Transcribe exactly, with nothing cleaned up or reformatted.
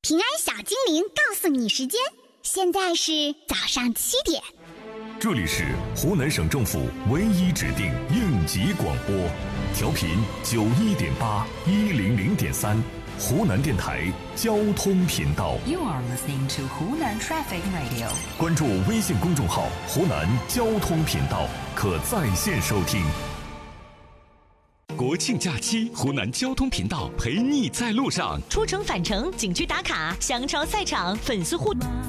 平安小精灵告诉你时间，现在是早上七点。 这里是湖南省政府唯一指定应急广播，调频九一点八一零零点三，湖南电台交通频道。 You are listening to 湖南 Traffic Radio。 关注微信公众号“湖南交通频道”，可在线收听。 国庆假期，湖南交通频道陪你在路上， 出城返程，景区打卡，香超赛场，粉丝互动。